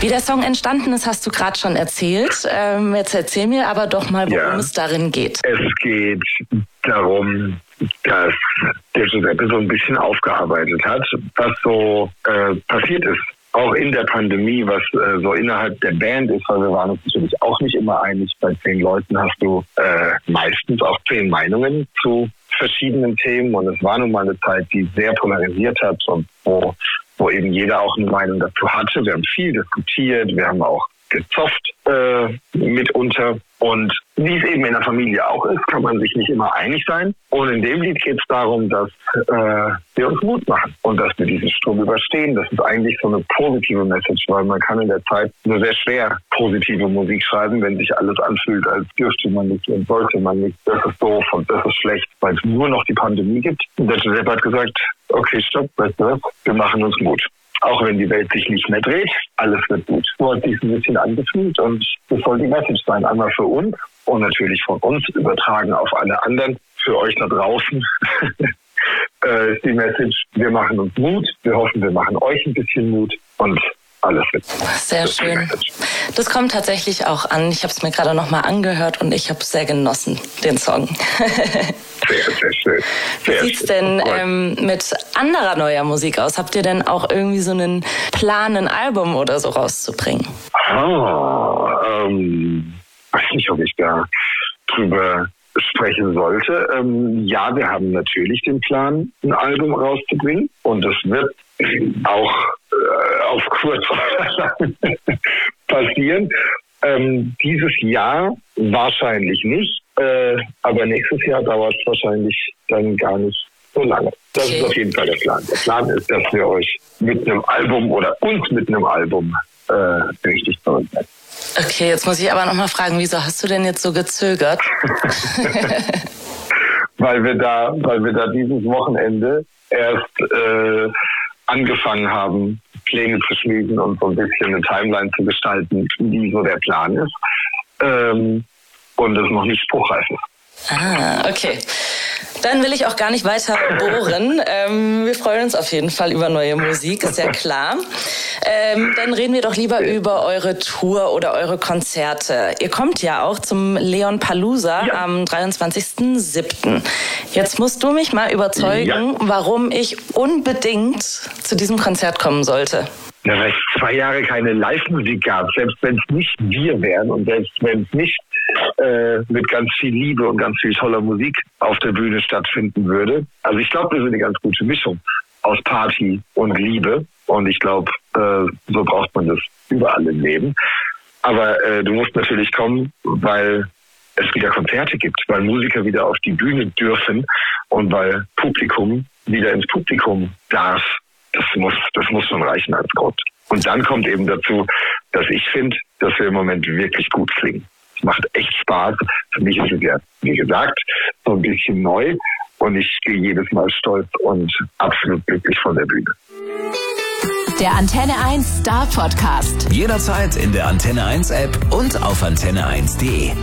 Wie der Song entstanden ist, hast du gerade schon erzählt. Jetzt erzähl mir aber doch mal, worum es darin geht. Es geht darum, dass der Giuseppe so ein bisschen aufgearbeitet hat, was so passiert ist. Auch in der Pandemie, was so innerhalb der Band ist, weil wir waren uns natürlich auch nicht immer einig. Bei 10 Leuten hast du meistens auch 10 Meinungen zu verschiedenen Themen. Und es war nun mal eine Zeit, die sehr polarisiert hat und wo eben jeder auch eine Meinung dazu hatte. Wir haben viel diskutiert, wir haben auch gezofft mitunter. Und wie es eben in der Familie auch ist, kann man sich nicht immer einig sein. Und in dem Lied geht es darum, dass wir uns Mut machen und dass wir diesen Sturm überstehen. Das ist eigentlich so eine positive Message, weil man kann in der Zeit nur sehr schwer positive Musik schreiben, wenn sich alles anfühlt, als dürfte man nicht und sollte man nicht. Das ist doof und das ist schlecht, weil es nur noch die Pandemie gibt. Und der Giuseppe hat gesagt, okay, stopp, weißt du was, wir machen uns Mut. Auch wenn die Welt sich nicht mehr dreht, alles wird gut. So hat sich ein bisschen angefühlt und das soll die Message sein. Einmal für uns und natürlich von uns übertragen auf alle anderen. Für euch da draußen ist die Message, wir machen uns Mut. Wir hoffen, wir machen euch ein bisschen Mut und alles wird gut. Sehr schön. Das kommt tatsächlich auch an. Ich habe es mir gerade noch mal angehört und ich habe es sehr genossen, den Song. Sehr schön. Wie sieht's denn mit anderer neuer Musik aus? Habt ihr denn auch irgendwie so einen Plan, ein Album oder so rauszubringen? Weiß nicht, ob ich da drüber sprechen sollte. Ja, wir haben natürlich den Plan, ein Album rauszubringen und das wird auch auf kurz passieren. Dieses Jahr wahrscheinlich nicht, aber nächstes Jahr dauert es wahrscheinlich dann gar nicht so lange. Das ist auf jeden Fall der Plan. Der Plan ist, dass wir euch mit einem Album oder uns mit einem Album richtig zurücksetzen. Okay, jetzt muss ich aber noch mal fragen, wieso hast du denn jetzt so gezögert? Weil wir da dieses Wochenende erst angefangen haben, Pläne zu schmieden und so ein bisschen eine Timeline zu gestalten, wie so der Plan ist. Und es noch nicht spruchreif ist. Ah, okay. Dann will ich auch gar nicht weiter bohren. Wir freuen uns auf jeden Fall über neue Musik, ist ja klar. Dann reden wir doch lieber über eure Tour oder eure Konzerte. Ihr kommt ja auch zum Leon Palooza am 23.07. Jetzt musst du mich mal überzeugen, warum ich unbedingt zu diesem Konzert kommen sollte. Ja, weil es 2 Jahre keine Live-Musik gab, selbst wenn es nicht wir wären und selbst wenn es nicht mit ganz viel Liebe und ganz viel toller Musik auf der Bühne stattfinden würde. Also ich glaube, wir sind eine ganz gute Mischung aus Party und Liebe und ich glaube, so braucht man das überall im Leben. Aber du musst natürlich kommen, weil es wieder Konzerte gibt, weil Musiker wieder auf die Bühne dürfen und weil Publikum wieder ins Publikum darf. Das muss schon reichen als Grund. Und dann kommt eben dazu, dass ich finde, dass wir im Moment wirklich gut klingen. Es macht echt Spaß. Für mich ist es ja, wie gesagt, so ein bisschen neu. Und ich gehe jedes Mal stolz und absolut glücklich von der Bühne. Der Antenne 1 Star Podcast. Jederzeit in der Antenne 1 App und auf antenne1.de.